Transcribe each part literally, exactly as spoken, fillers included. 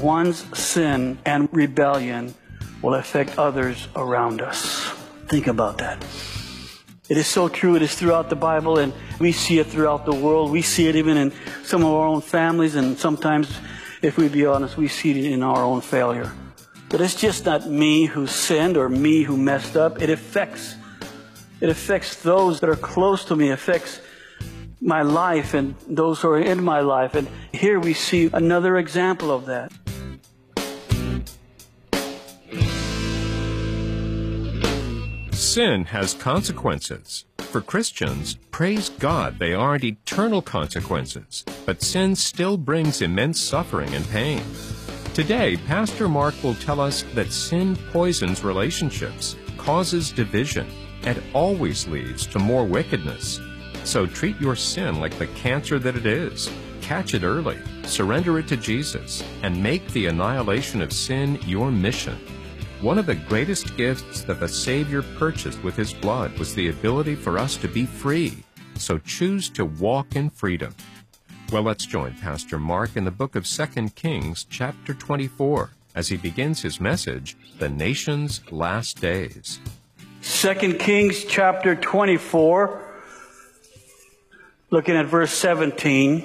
one's sin and rebellion will affect others around us. Think about that. It is so true. It is throughout the Bible, and we see it throughout the world. We see it even in some of our own families, and sometimes, if we be honest, we see it in our own failure. But it's just not me who sinned or me who messed up. It affects, it affects those that are close to me. It affects my life and those who are in my life. And here we see another example of that. Sin has consequences. For Christians, praise God, they aren't eternal consequences, but sin still brings immense suffering and pain. Today, Pastor Mark will tell us that sin poisons relationships, causes division, and always leads to more wickedness. So treat your sin like the cancer that it is. Catch it early, surrender it to Jesus, and make the annihilation of sin your mission. One of the greatest gifts that the Savior purchased with His blood was the ability for us to be free. So choose to walk in freedom. Well, let's join Pastor Mark in the book of Second Kings, chapter twenty-four, as he begins his message, The Nation's Last Days. Second Kings, chapter twenty-four, looking at verse seventeen.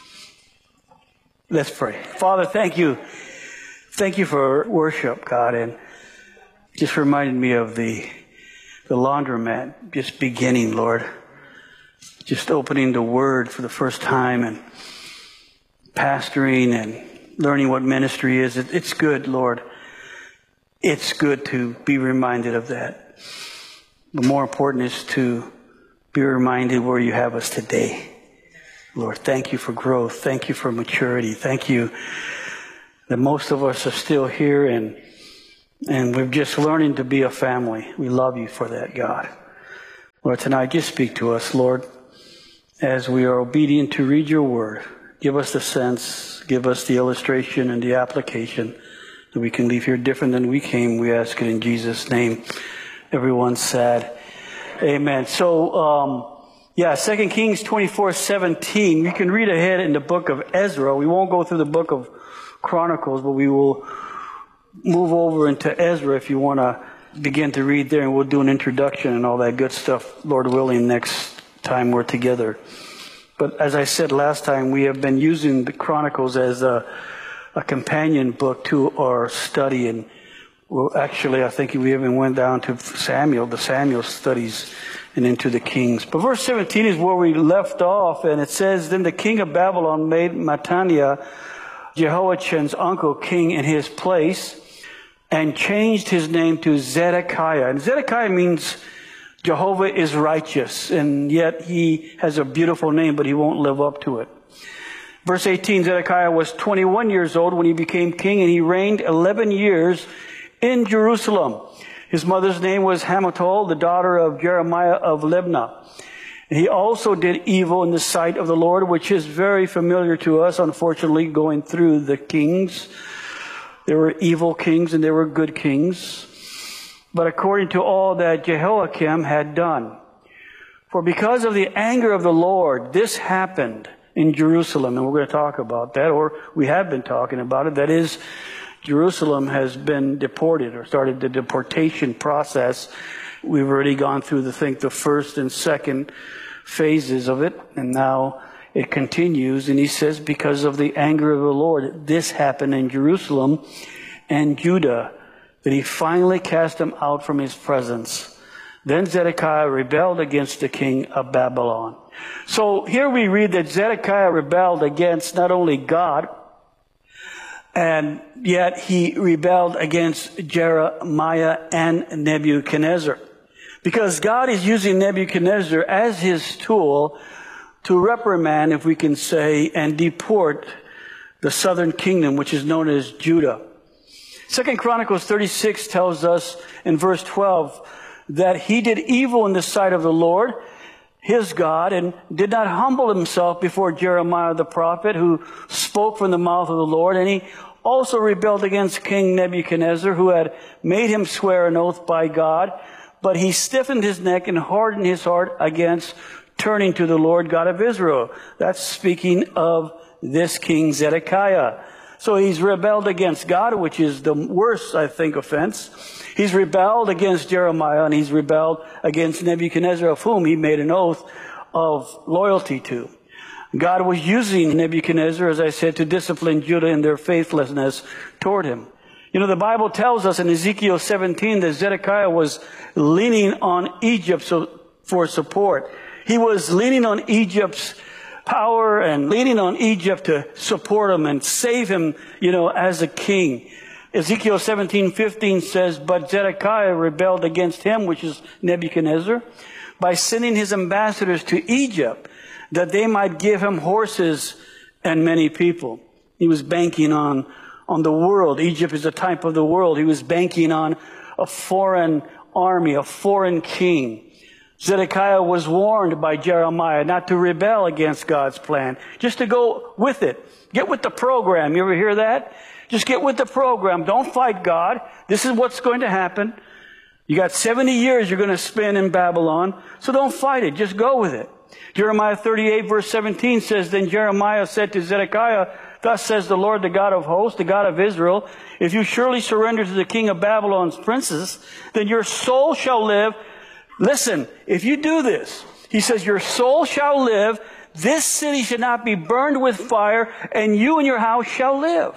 Let's pray. Father, thank you. Thank you for worship, God, and just reminded me of the the laundromat just beginning, Lord. Just opening the Word for the first time and pastoring and learning what ministry is. It, it's good, Lord. It's good to be reminded of that. But more important is to be reminded where you have us today. Lord, thank you for growth. Thank you for maturity. Thank you that most of us are still here and and we're just learning to be a family. We love you for that, God. Lord, tonight just speak to us, Lord, as we are obedient to read your word. Give us the sense, give us the illustration and the application that we can leave here different than we came. We ask it in Jesus' name. Everyone said, amen. So, um, yeah, Second Kings twenty-four seventeen. You can read ahead in the book of Ezra. We won't go through the book of Chronicles, but we will move over into Ezra if you want to begin to read there, and we'll do an introduction and all that good stuff, Lord willing, next time we're together. But as I said last time, we have been using the Chronicles as a, a companion book to our study, and well, actually, I think we even went down to Samuel, the Samuel studies, and into the Kings. But verse seventeen is where we left off, and it says, Then the king of Babylon made Mattaniah, Jehoiachin's uncle, king in his place, and changed his name to Zedekiah. And Zedekiah means Jehovah is righteous, and yet he has a beautiful name, but he won't live up to it. Verse eighteen, Zedekiah was twenty-one years old when he became king, and he reigned eleven years in Jerusalem. His mother's name was Hamutal, the daughter of Jeremiah of Libnah. And he also did evil in the sight of the Lord, which is very familiar to us, unfortunately, going through the kings. There were evil kings and there were good kings. But according to all that Jehoiakim had done. For because of the anger of the Lord, this happened in Jerusalem. And we're going to talk about that, or we have been talking about it. That is, Jerusalem has been deported or started the deportation process. We've already gone through, the, I think, the first and second phases of it. And now it continues. And he says, because of the anger of the Lord, this happened in Jerusalem and Judah, that he finally cast them out from his presence. Then Zedekiah rebelled against the king of Babylon. So here we read that Zedekiah rebelled against not only God, and yet he rebelled against Jeremiah and Nebuchadnezzar. Because God is using Nebuchadnezzar as his tool to reprimand, if we can say, and deport the southern kingdom, which is known as Judah. Second Chronicles thirty-six tells us in verse twelve that he did evil in the sight of the Lord, his God, and did not humble himself before Jeremiah the prophet, who spoke from the mouth of the Lord. And he also rebelled against King Nebuchadnezzar, who had made him swear an oath by God. But he stiffened his neck and hardened his heart against turning to the Lord God of Israel. That's speaking of this king Zedekiah. So he's rebelled against God, which is the worst, I think, offense. He's rebelled against Jeremiah, and he's rebelled against Nebuchadnezzar, of whom he made an oath of loyalty to. God was using Nebuchadnezzar, as I said, to discipline Judah in their faithlessness toward him. You know, the Bible tells us in Ezekiel seventeen that Zedekiah was leaning on Egypt so, for support. He was leaning on Egypt's power and leaning on Egypt to support him and save him, you know, as a king. Ezekiel seventeen fifteen says, but Zedekiah rebelled against him, which is Nebuchadnezzar, by sending his ambassadors to Egypt, that they might give him horses and many people. He was banking on, on the world. Egypt is a type of the world. He was banking on a foreign army, a foreign king. Zedekiah was warned by Jeremiah not to rebel against God's plan, just to go with it. Get with the program. You ever hear that? Just get with the program. Don't fight God. This is what's going to happen. You got seventy years you're going to spend in Babylon, so don't fight it. Just go with it. Jeremiah thirty-eight verse seventeen says, then Jeremiah said to Zedekiah, thus says the Lord, the God of hosts, the God of Israel, if you surely surrender to the king of Babylon's princes, then your soul shall live. Listen, if you do this, he says, your soul shall live, this city shall not be burned with fire, and you and your house shall live.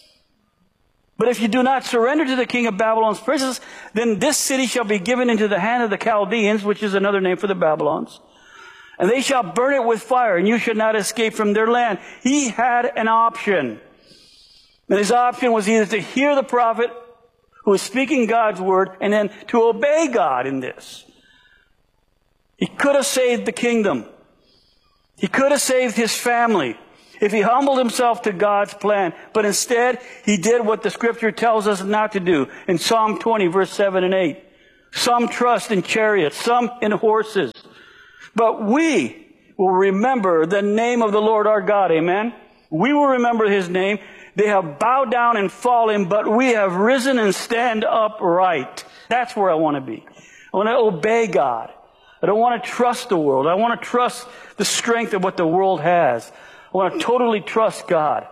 But if you do not surrender to the king of Babylon's princes, then this city shall be given into the hand of the Chaldeans, which is another name for the Babylons. And they shall burn it with fire, and you shall not escape from their land. He had an option. And his option was either to hear the prophet who was speaking God's word, and then to obey God in this. He could have saved the kingdom. He could have saved his family if he humbled himself to God's plan. But instead, he did what the scripture tells us not to do. In Psalm twenty, verse seven and eight. Some trust in chariots, some in horses. But we will remember the name of the Lord our God. Amen? We will remember his name. They have bowed down and fallen, but we have risen and stand upright. That's where I want to be. I want to obey God. I don't want to trust the world. I want to trust the strength of what the world has. I want to totally trust God.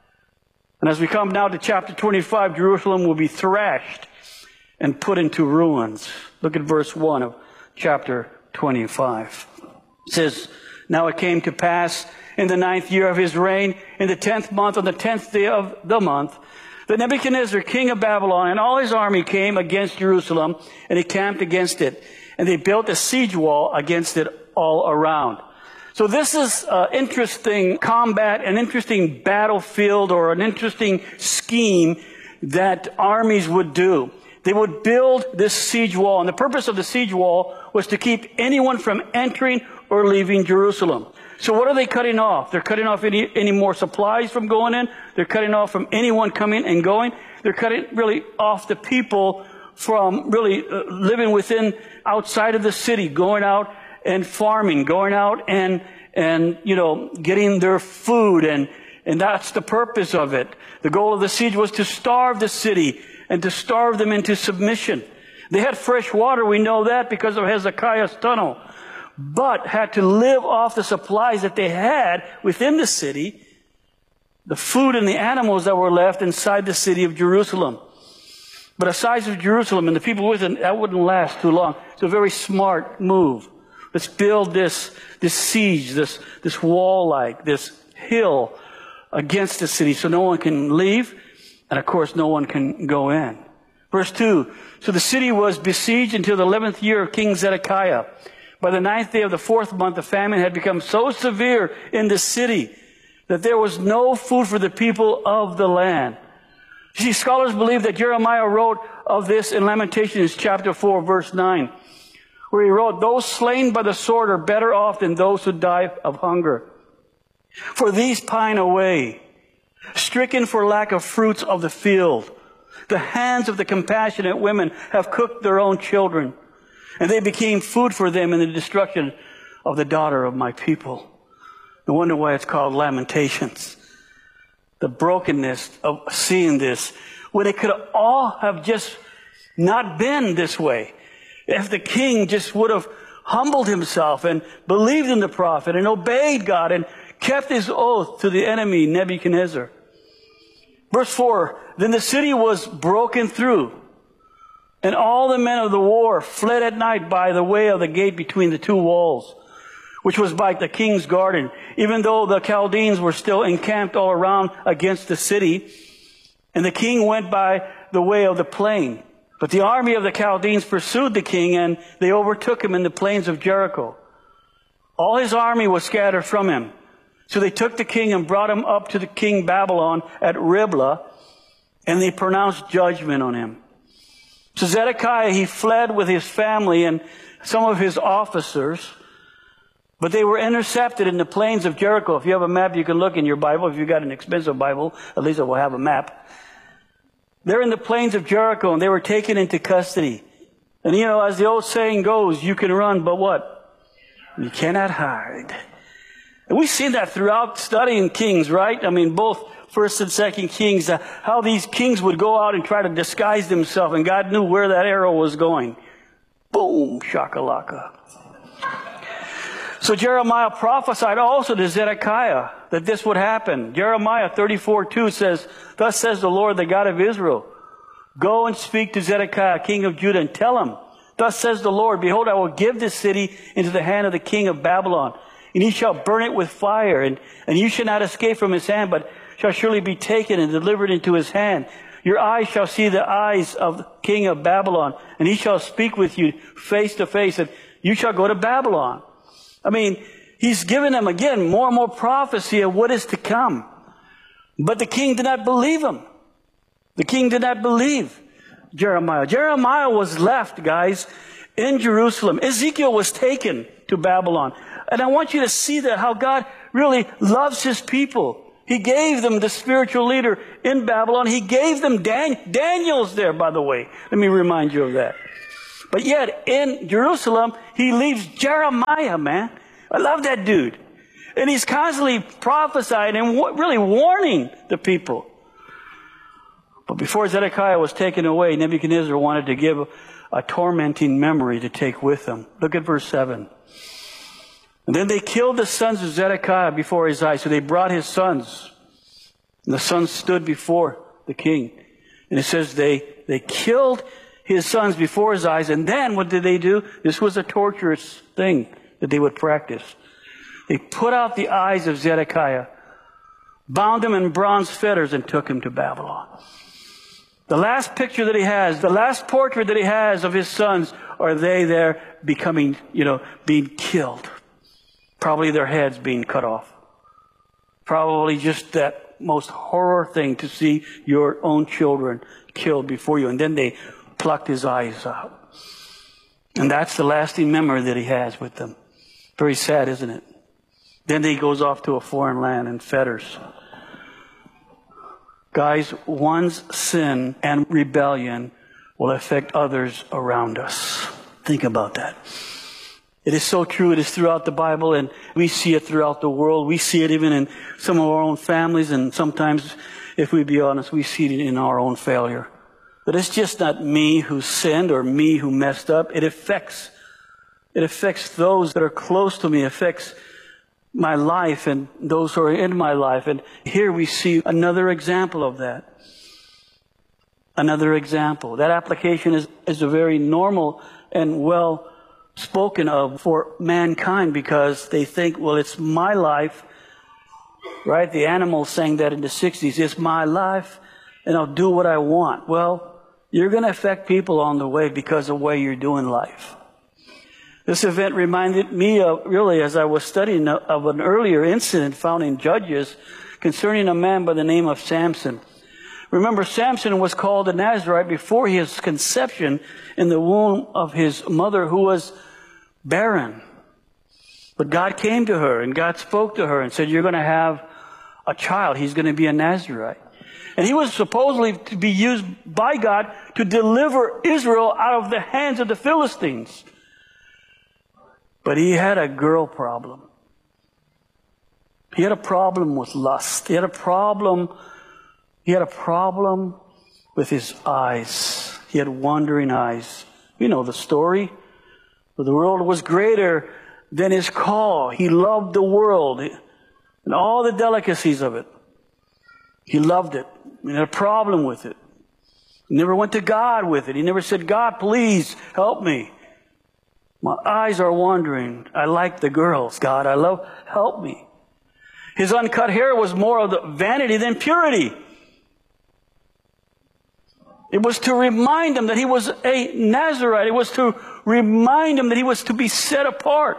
And as we come now to chapter twenty-five, Jerusalem will be thrashed and put into ruins. Look at verse one of chapter twenty-five. It says, now it came to pass in the ninth year of his reign, in the tenth month, on the tenth day of the month, that Nebuchadnezzar, king of Babylon, and all his army came against Jerusalem, and he camped against it. And they built a siege wall against it all around. So this is an interesting combat, an interesting battlefield, or an interesting scheme that armies would do. They would build this siege wall, and the purpose of the siege wall was to keep anyone from entering or leaving Jerusalem. So what are they cutting off? They're cutting off any, any more supplies from going in. They're cutting off from anyone coming and going. They're cutting really off the people from really uh, living within, outside of the city, going out and farming, going out and, and, you know, getting their food. And, and that's the purpose of it. The goal of the siege was to starve the city and to starve them into submission. They had fresh water, we know that, because of Hezekiah's tunnel, but had to live off the supplies that they had within the city, the food and the animals that were left inside the city of Jerusalem. But aside from Jerusalem and the people with it, that wouldn't last too long. It's a very smart move. Let's build this, this siege, this, this wall-like, this hill against the city so no one can leave, and of course no one can go in. Verse two, so the city was besieged until the eleventh year of King Zedekiah. By the ninth day of the fourth month, the famine had become so severe in the city that there was no food for the people of the land. See, scholars believe that Jeremiah wrote of this in Lamentations chapter four, verse nine, where he wrote, those slain by the sword are better off than those who die of hunger. For these pine away, stricken for lack of fruits of the field. The hands of the compassionate women have cooked their own children, and they became food for them in the destruction of the daughter of my people. No wonder why it's called Lamentations. The brokenness of seeing this, when it could all have just not been this way. If the king just would have humbled himself and believed in the prophet and obeyed God and kept his oath to the enemy Nebuchadnezzar. Verse four, then the city was broken through, and all the men of the war fled at night by the way of the gate between the two walls, which was by the king's garden, even though the Chaldeans were still encamped all around against the city. And the king went by the way of the plain. But the army of the Chaldeans pursued the king, and they overtook him in the plains of Jericho. All his army was scattered from him. So they took the king and brought him up to the king Babylon at Riblah, and they pronounced judgment on him. So Zedekiah, he fled with his family and some of his officers, but they were intercepted in the plains of Jericho. If you have a map, you can look in your Bible. If you've got an expensive Bible, at least it will have a map. They're in the plains of Jericho, and they were taken into custody. And you know, as the old saying goes, you can run, but what? You cannot hide. And we've seen that throughout studying Kings, right? I mean, both First and Second Kings, uh, how these kings would go out and try to disguise themselves, and God knew where that arrow was going. Boom, shakalaka. So Jeremiah prophesied also to Zedekiah that this would happen. Jeremiah thirty-four two says, thus says the Lord, the God of Israel, go and speak to Zedekiah, king of Judah, and tell him, thus says the Lord, behold, I will give this city into the hand of the king of Babylon, and he shall burn it with fire, and, and you shall not escape from his hand, but shall surely be taken and delivered into his hand. Your eyes shall see the eyes of the king of Babylon, and he shall speak with you face to face, and you shall go to Babylon. I mean, he's given them, again, more and more prophecy of what is to come. But the king did not believe him. The king did not believe Jeremiah. Jeremiah was left, guys, in Jerusalem. Ezekiel was taken to Babylon. And I want you to see that, how God really loves his people. He gave them the spiritual leader in Babylon. He gave them Dan- Daniel's there, by the way. Let me remind you of that. But yet, in Jerusalem, he leaves Jeremiah, man. I love that dude. And he's constantly prophesying and w- really warning the people. But before Zedekiah was taken away, Nebuchadnezzar wanted to give a, a tormenting memory to take with him. Look at verse seven. And then they killed the sons of Zedekiah before his eyes. So they brought his sons. And the sons stood before the king. And it says they, they killed his sons before his eyes. And then what did they do? This was a torturous thing that they would practice. They put out the eyes of Zedekiah, bound him in bronze fetters, and took him to Babylon. The last picture that he has, the last portrait that he has of his sons, are they there becoming, you know, being killed. Probably their heads being cut off. Probably just that most horror thing to see your own children killed before you. And then they plucked his eyes out. And that's the lasting memory that he has with them. Very sad, isn't it? Then he goes off to a foreign land in fetters. Guys, one's sin and rebellion will affect others around us. Think about that. It is so true. It is throughout the Bible, and we see it throughout the world. We see it even in some of our own families, and sometimes, if we be honest, we see it in our own failure. But it's just not me who sinned or me who messed up. It affects, it affects those that are close to me. It affects my life and those who are in my life. And here we see another example of that. Another example. That application is, is a very normal and well spoken of for mankind, because they think, well, it's my life, right? The Animals sang that in the sixties. It's my life, and I'll do what I want. Well, you're going to affect people on the way because of the way you're doing life. This event reminded me of, really, as I was studying, of an earlier incident found in Judges concerning a man by the name of Samson. Remember, Samson was called a Nazirite before his conception in the womb of his mother, who was barren. But God came to her, and God spoke to her and said, you're going to have a child. He's going to be a Nazirite. And he was supposedly to be used by God to deliver Israel out of the hands of the Philistines. But he had a girl problem. He had a problem with lust. He had a problem, he had a problem with his eyes. He had wandering eyes. You know the story. The world was greater than his call. He loved the world and all the delicacies of it. He loved it. He had a problem with it. He never went to God with it. He never said, God, please help me. My eyes are wandering. I like the girls, God. I love, help me. His uncut hair was more of the vanity than purity. It was to remind him that he was a Nazirite. It was to remind him that he was to be set apart,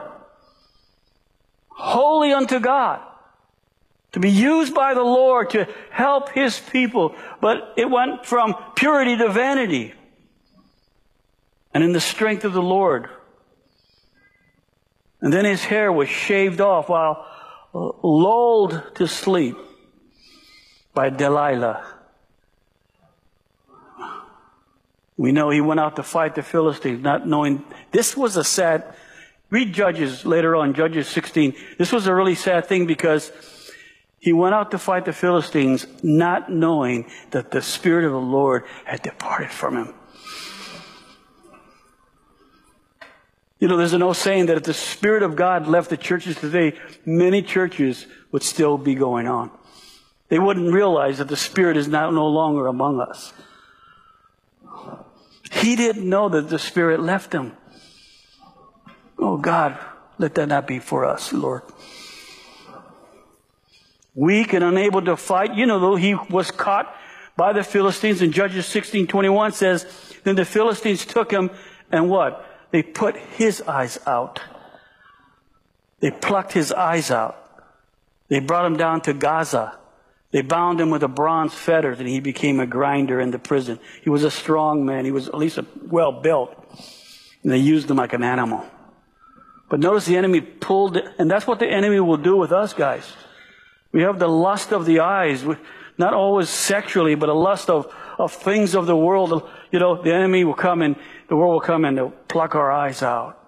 holy unto God, to be used by the Lord to help His people. But it went from purity to vanity. And in the strength of the Lord. And then his hair was shaved off while lulled to sleep by Delilah. We know he went out to fight the Philistines, not knowing. This was a sad, read Judges later on, Judges sixteen. This was a really sad thing because he went out to fight the Philistines not knowing that the Spirit of the Lord had departed from him. You know, there's an old saying that if the Spirit of God left the churches today, many churches would still be going on. They wouldn't realize that the Spirit is now no longer among us. He didn't know that the Spirit left him. Oh God, let that not be for us, Lord. Weak and unable to fight. You know, though, he was caught by the Philistines, and Judges sixteen twenty-one says, then the Philistines took him and what? They put his eyes out. They plucked his eyes out. They brought him down to Gaza. They bound him with a bronze fetters, and he became a grinder in the prison. He was a strong man. He was at least well built. And they used him like an animal. But notice the enemy pulled it, and that's what the enemy will do with us, guys. We have the lust of the eyes, not always sexually, but a lust of, of things of the world. You know, the enemy will come and the world will come and they'll pluck our eyes out.